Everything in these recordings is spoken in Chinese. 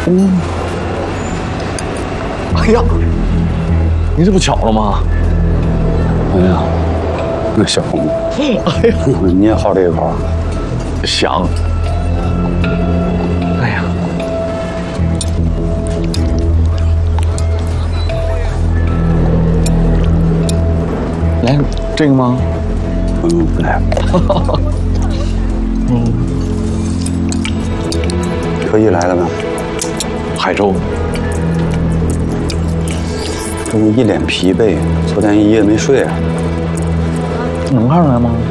哎呀，你这不巧了吗？ 哎呀，那小红， 哎呀， 你也好这一口？ 想。哎呀，来这个吗？ 来。特意来的吗？ 海州。 这不一脸疲惫，昨天一夜没睡啊。 能看出来吗？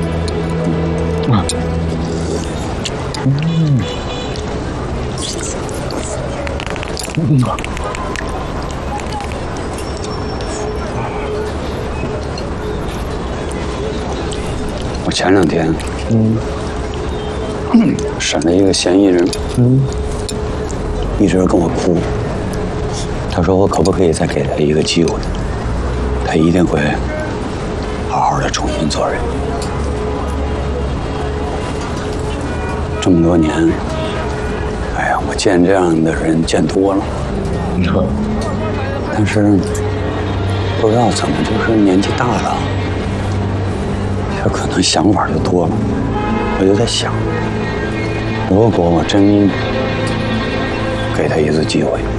我前2天，审了一个嫌疑人，一直跟我哭。他说我可不可以再给他一个机会，他一定会好好的重新做人。这么多年，哎呀，我见这样的人见多了，但是不知道怎么就是年纪大了，也可能想法就多了。我就在想，如果我真给他一次机会，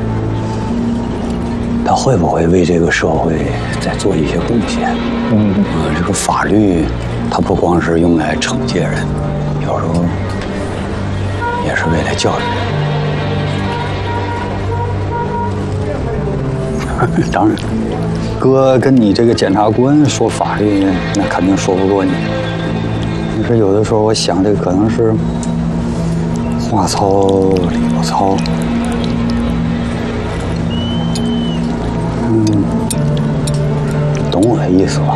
他会不会为这个社会再做一些贡献？这个法律，它不光是用来惩戒人，有时候也是为了教育人。当然，哥跟你这个检察官说法律，那肯定说不过你。但是有的时候，我想这可能是话糙理不糙。懂我的意思吧？